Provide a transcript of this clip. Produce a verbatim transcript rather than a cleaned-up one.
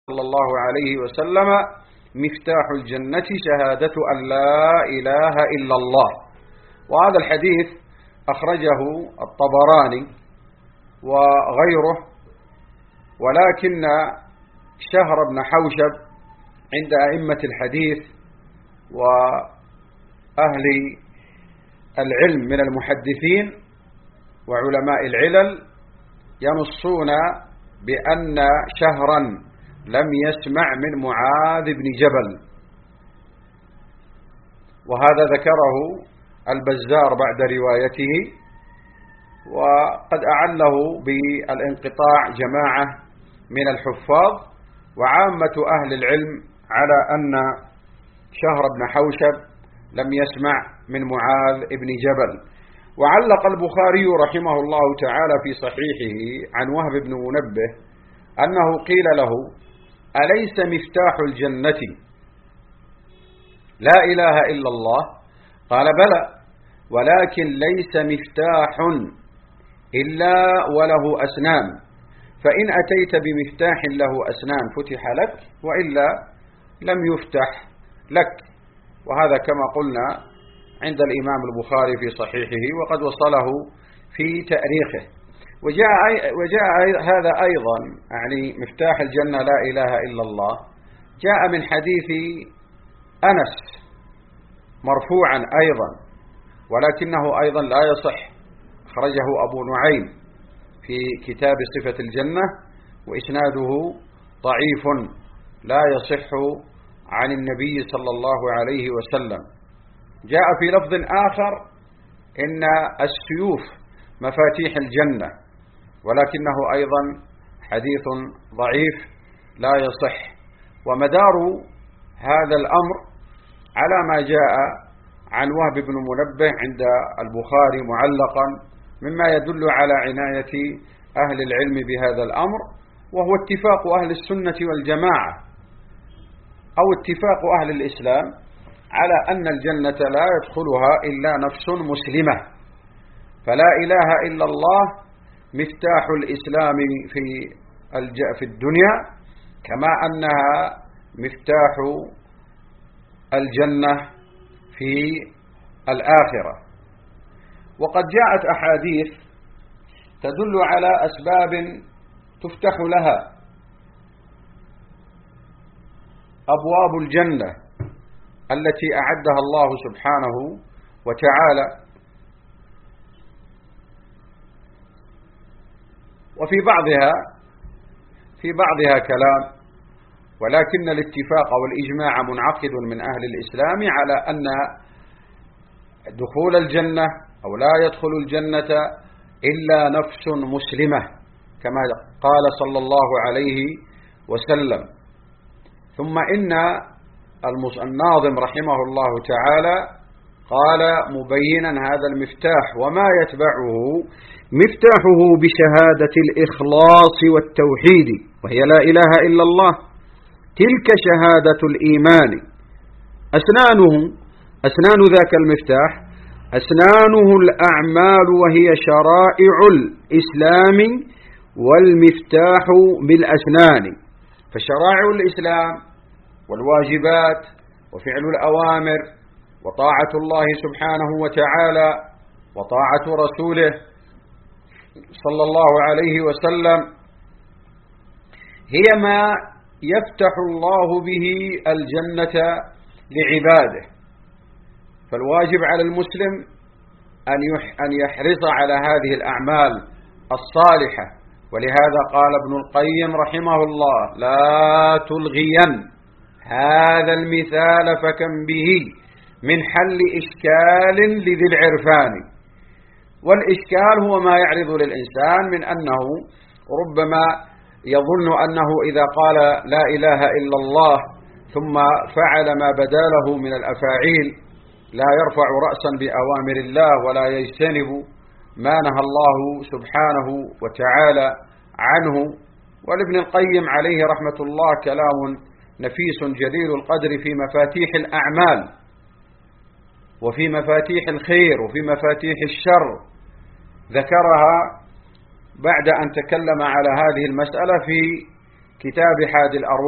صلى الله عليه وسلم: مفتاح الجنة شهادة أن لا إله إلا الله. وهذا الحديث أخرجه الطبراني وغيره، ولكن شهر بن حوشب عند أئمة الحديث وأهل العلم من المحدثين وعلماء العلل ينصون بأن شهرا لم يسمع من معاذ بن جبل، وهذا ذكره البزار بعد روايته، وقد أعله بالانقطاع جماعة من الحفاظ، وعامة أهل العلم على أن شهر بن حوشب لم يسمع من معاذ بن جبل. وعلق البخاري رحمه الله تعالى في صحيحه عن وهب بن منبه أنه قيل له: أليس مفتاح الجنة لا إله إلا الله؟ قال: بلى، ولكن ليس مفتاح إلا وله أسنان، فإن أتيت بمفتاح له أسنان فتح لك، وإلا لم يفتح لك. وهذا كما قلنا عند الإمام البخاري في صحيحه، وقد وصله في تأريخه. وجاء, وجاء هذا أيضا، يعني مفتاح الجنة لا إله إلا الله، جاء من حديث أنس مرفوعا أيضا، ولكنه أيضا لا يصح، أخرجه أبو نعيم في كتاب صفة الجنة، وإسناده ضعيف لا يصح عن النبي صلى الله عليه وسلم. جاء في لفظ آخر: إن السيوف مفاتيح الجنة، ولكنه أيضا حديث ضعيف لا يصح. ومدار هذا الأمر على ما جاء عن وهب بن منبه عند البخاري معلقا، مما يدل على عناية أهل العلم بهذا الأمر، وهو اتفاق أهل السنة والجماعة أو اتفاق أهل الإسلام على أن الجنة لا يدخلها إلا نفس مسلمة، فلا إله إلا الله مفتاح الإسلام في في الدنيا، كما أنها مفتاح الجنة في الآخرة. وقد جاءت أحاديث تدل على أسباب تفتح لها أبواب الجنة التي أعدها الله سبحانه وتعالى، وفي بعضها في بعضها كلام، ولكن الاتفاق والإجماع منعقد من أهل الإسلام على أن دخول الجنة أو لا يدخل الجنة إلا نفس مسلمة، كما قال صلى الله عليه وسلم. ثم إن الناظم رحمه الله تعالى قال مبينا هذا المفتاح وما يتبعه: مفتاحه بشهادة الإخلاص والتوحيد، وهي لا إله إلا الله، تلك شهادة الإيمان. أسنانه أسنان ذاك المفتاح أسنانه الأعمال، وهي شرائع الإسلام، والمفتاح بالأسنان. فشرائع الإسلام والواجبات وفعل الأوامر وطاعة الله سبحانه وتعالى وطاعة رسوله صلى الله عليه وسلم هي ما يفتح الله به الجنة لعباده. فالواجب على المسلم أن يحرص على هذه الأعمال الصالحة، ولهذا قال ابن القيم رحمه الله: لا تلغين هذا المثال فكم به من حل إشكال لذي العرفان. والإشكال هو ما يعرض للإنسان من أنه ربما يظن أنه إذا قال لا إله إلا الله ثم فعل ما بدا له من الأفاعيل لا يرفع رأسا بأوامر الله ولا يجتنب ما نهى الله سبحانه وتعالى عنه. ولابن القيم عليه رحمة الله كلام نفيس جليل القدر في مفاتيح الأعمال وفي مفاتيح الخير وفي مفاتيح الشر، ذكرها بعد أن تكلم على هذه المسألة في كتاب حاد الأرواح.